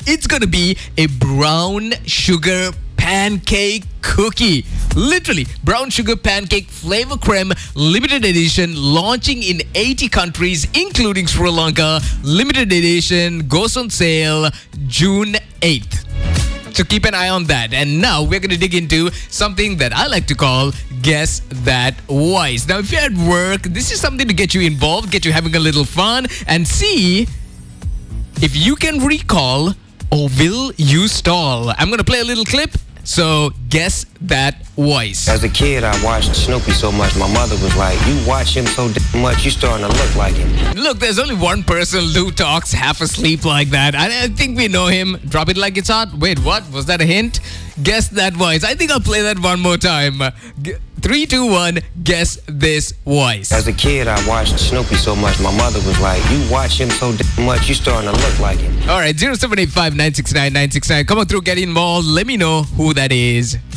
It's gonna be a brown sugar pancake cookie. Literally, brown sugar pancake flavor creme limited edition, launching in 80 countries, including Sri Lanka. Limited edition goes on sale June 8th. So keep an eye on that. And now we're going to dig into something that I like to call Guess That Voice. Now, if you're at work, this is something to get you involved, get you having a little fun, and see if you can recall or will you stall. I'm going to play a little clip. So guess that voice. As a kid, I watched Snoopy so much, my mother was like, you watch him so much, you starting to look like him. Look, there's only one person who talks half asleep like that. I think we know him. Drop it like it's hot. Wait, what? Was that a hint? Guess that voice. I think I'll play that one more time. 3, 2, 1, guess this voice. As a kid, I watched Snoopy so much, my mother was like, you watch him so much, you starting to look like him. All right, 0785 969 969. Come on through, get involved. Let me know who that is.